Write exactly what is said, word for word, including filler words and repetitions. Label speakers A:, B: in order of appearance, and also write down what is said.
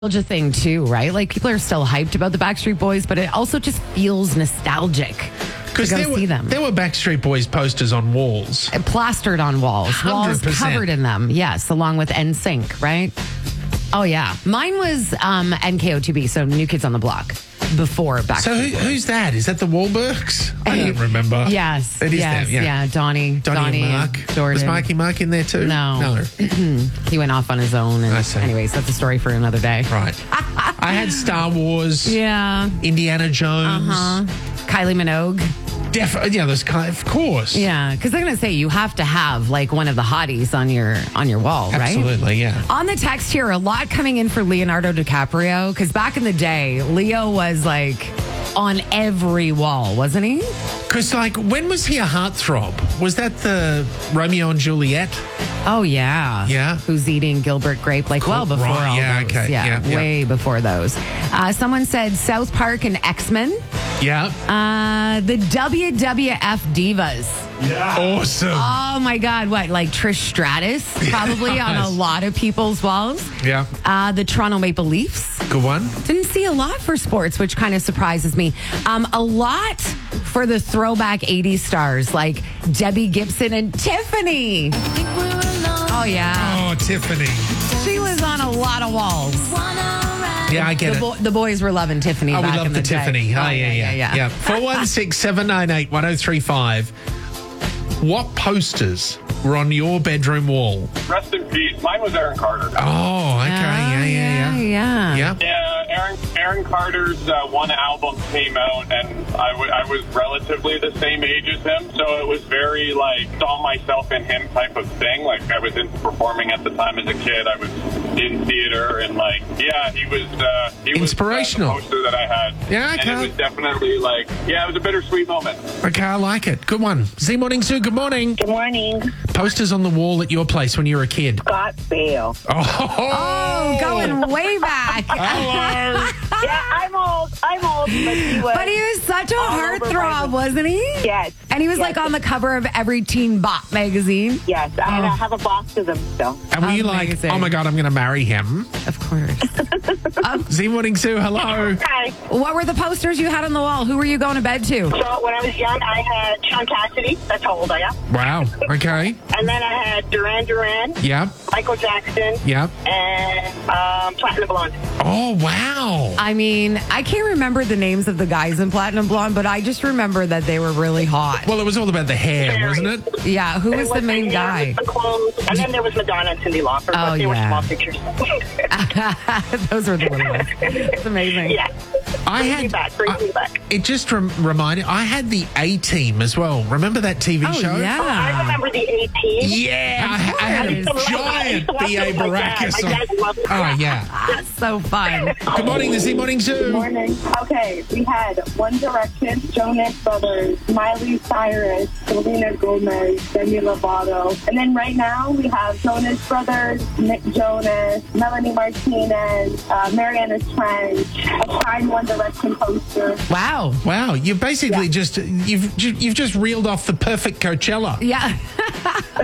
A: nostalgia thing too, right? Like people are still hyped about the Backstreet Boys, but it also just feels nostalgic to
B: Because
A: go
B: there,
A: see
B: were-
A: them.
B: there were Backstreet Boys posters on walls.
A: Plastered on walls,
B: one hundred
A: walls
B: percent.
A: covered in them. Yes, along with N Sync, right? Oh yeah, mine was um, N K O two B, so New Kids on the Block before Backstreet
B: So who,
A: Boys.
B: who's that? Is that the Wahlbergs? I don't remember.
A: Yes,
B: It is
A: yes,
B: them, yeah.
A: Donnie,
B: Donnie,
A: Donnie,
B: and Mark.
A: Jordan.
B: Was Marky Mark in there too?
A: No.
B: No.
A: He went off on his own. And
B: I see.
A: anyways, that's a story for another day.
B: Right. I had Star Wars,
A: Yeah.
B: Indiana Jones.
A: Uh-huh. Kylie Minogue.
B: Def- yeah, those kind of course.
A: Yeah, because they're gonna say you have to have like one of the hotties on your on your wall, right?
B: Absolutely, yeah.
A: On the text here, a lot coming in for Leonardo DiCaprio because back in the day, Leo was like on every wall, wasn't he?
B: Because, like, when was he a heartthrob? Was that the Romeo and Juliet?
A: Oh yeah,
B: Yeah.
A: Who's eating Gilbert Grape? Like well before
B: Right,
A: all
B: yeah,
A: those.
B: okay,
A: yeah,
B: yeah, yeah.
A: way before those. Uh, someone said South Park and X-Men.
B: Yeah.
A: Uh, the W W F Divas.
B: Awesome.
A: Oh my God, what? Like Trish Stratus, probably on a
B: Yes.
A: lot of people's walls.
B: Yeah.
A: Uh, the Toronto Maple Leafs.
B: Good one.
A: Didn't see a lot for sports, which kind of surprises me. Um, a lot for the throwback eighties stars like Debbie Gibson and Tiffany. Oh, yeah.
B: Oh, Tiffany.
A: She was on a lot of walls.
B: Yeah, I get
A: The,
B: it.
A: bo- the boys were loving Tiffany
B: Oh,
A: back
B: we love
A: in
B: the,
A: the, day.
B: Tiffany. Oh,
A: Oh,
B: yeah, yeah,
A: yeah.
B: yeah. four one six, seven nine eight, one oh three five. What posters were on your bedroom wall?
C: Rest in peace. Mine was Aaron Carter.
B: Oh, okay. Yeah, yeah, yeah.
A: yeah.
B: Yeah.
C: Yeah, Aaron Aaron Carter's uh, one album came out, and I, w- I was relatively the same age as him, so it was very, like, saw myself in him type of thing. Like, I was into performing at the time as a kid. I was in theater, and, like, yeah, he was... Uh, he
B: Inspirational.
C: was uh, the poster that I had.
B: Yeah, okay.
C: And it was definitely, like, yeah, it was a bittersweet moment.
B: Okay, I like it. Good one. Z Morning Zoo, good morning.
D: Good morning.
B: Posters on the wall at your place when you were a kid.
D: Scott Bale.
B: Oh,
A: Oh, going way back.
B: hello.
D: Yeah, I'm old. I'm old, but he was.
A: But he was such a
D: All over
A: heartthrob,
D: my-
A: wasn't he?
D: Yes.
A: And he was
D: Yes.
A: like on the cover of every Teen Bop magazine.
D: Yes, I,
A: Oh.
D: I have a box of them still.
B: And were you like,
A: Amazing.
B: oh my God, I'm going to marry him?
A: Of course. um,
B: Z Morning Zoo, hello.
D: Hi.
A: what were the posters you had on the wall? Who were you going to bed to?
D: So when I was young, I had Sean Cassidy. That's how old I am.
B: Wow. Okay.
D: And then I had Duran Duran,
B: Yeah.
D: Michael Jackson,
B: Yeah.
D: and um, Platinum Blonde.
B: Oh, wow.
A: I mean, I can't remember the names of the guys in Platinum Blonde, but I just remember that they were really hot.
B: Well, it was all about the hair, wasn't it?
A: Yeah, who
D: There
A: was the
D: the
A: main
D: hair,
A: guy?
D: The clothes, and then there was Madonna and Cyndi Lauper,
A: Oh,
D: but they were
A: yeah.
D: small pictures.
A: Those were the little ones. It's amazing.
D: yeah.
B: I
D: Bring
B: had.
D: me back. Bring
B: I-
D: me back.
B: It just rem- reminded. I had the A Team as well. Remember that T V
A: Oh,
B: show?
A: yeah.
D: I remember the eighteen.
B: Yeah, I, I had a
A: course.
B: giant B A Baracus.
D: My dad loved it.
B: Oh yeah.
A: That's so fun.
B: Good morning, the Z Morning Zoo.
E: Morning. Okay, we had One Direction, Jonas Brothers, Miley Cyrus, Selena Gomez, Demi Lovato, and then right now we have Jonas Brothers, Nick Jonas, Melanie Martinez, uh, Mariana Trench, a signed One Direction poster.
A: Wow.
B: Wow, you basically just you've you've just reeled off the perfect Coachella.
A: Yeah.